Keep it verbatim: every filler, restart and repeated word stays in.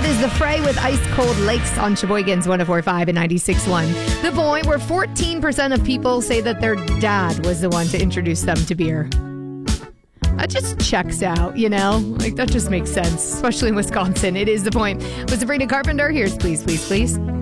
That is The Fray with Ice Cold Lakes on Sheboygan's one oh four point five and ninety-six point one. The Point, where fourteen percent of people say that their dad was the one to introduce them to beer. That just checks out, you know? Like, that just makes sense, especially in Wisconsin. It is The Point. With Sabrina Carpenter, here's Please, Please, Please.